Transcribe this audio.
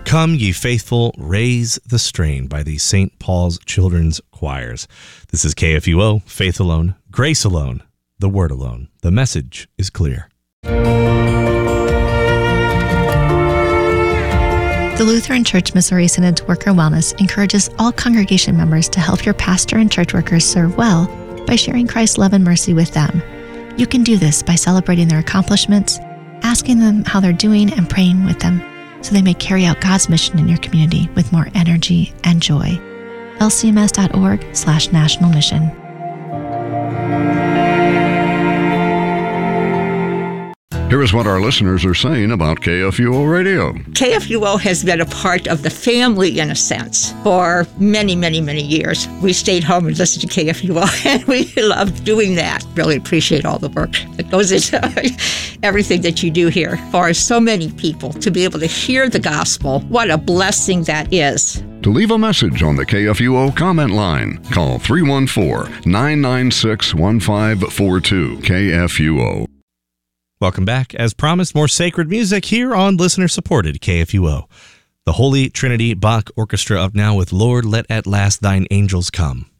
Come, ye faithful, raise the strain by the St. Paul's Children's Choirs. This is KFUO, Faith Alone, Grace Alone, the Word Alone. The message is clear. The Lutheran Church Missouri Synod's Worker Wellness encourages all congregation members to help your pastor and church workers serve well by sharing Christ's love and mercy with them. You can do this by celebrating their accomplishments, asking them how they're doing, and praying with them so they may carry out God's mission in your community with more energy and joy. lcms.org/national mission. Here is what our listeners are saying about KFUO Radio. KFUO has been a part of the family, in a sense, for many, many, many years. We stayed home and listened to KFUO, and we loved doing that. Really appreciate all the work that goes into everything that you do here. For so many people to be able to hear the gospel, what a blessing that is. To leave a message on the KFUO comment line, call 314-996-1542, KFUO. Welcome back. As promised, more sacred music here on listener-supported KFUO. The Holy Trinity Bach Orchestra up now with Lord, Let at Last Thine Angels Come.